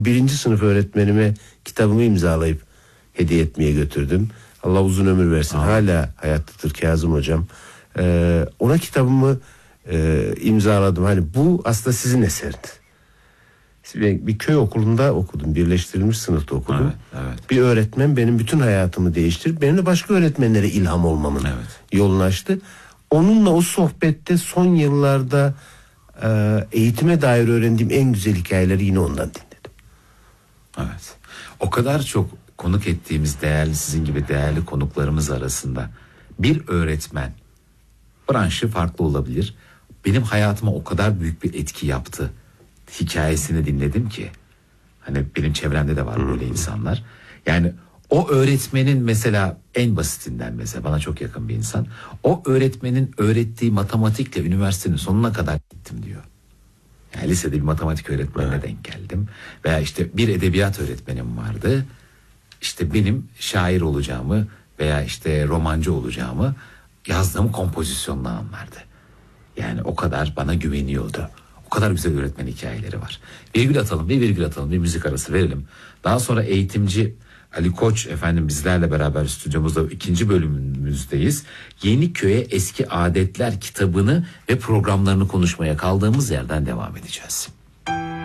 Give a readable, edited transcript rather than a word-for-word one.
Birinci sınıf öğretmenime kitabımı imzalayıp hediye etmeye götürdüm. Allah uzun ömür versin. Hala hayattadır Kazım hocam. Ona kitabımı imzaladım. Hani bu aslında sizin eseriniz. Bir köy okulunda okudum. Birleştirilmiş sınıfta okudum. Evet. Bir öğretmen benim bütün hayatımı değiştirip benim de başka öğretmenlere ilham olmamın yolunu açtı. Onunla o sohbette son yıllarda eğitime dair öğrendiğim en güzel hikayeleri yine ondan dinledim. Evet. O kadar çok konuk ettiğimiz değerli, sizin gibi değerli konuklarımız arasında bir öğretmen, branşı farklı olabilir, benim hayatıma o kadar büyük bir etki yaptı hikayesini dinledim ki, hani benim çevremde de var böyle insanlar. Yani o öğretmenin mesela en basitinden, mesela bana çok yakın bir insan, o öğretmenin öğrettiği matematikle üniversitenin sonuna kadar gittim diyor. Yani lisede bir matematik öğretmenine denk geldim. Veya işte bir edebiyat öğretmenim vardı. İşte benim şair olacağımı veya işte romancı olacağımı yazdığım kompozisyonla anlardı. Yani o kadar bana güveniyordu. O kadar güzel öğretmen hikayeleri var. Virgül atalım, bir müzik arası verelim. Daha sonra eğitimci Ali Koç efendim bizlerle beraber stüdyomuzda 2. bölümümüzdeyiz. Yeniköy'e Eski Adetler kitabını ve programlarını konuşmaya kaldığımız yerden devam edeceğiz.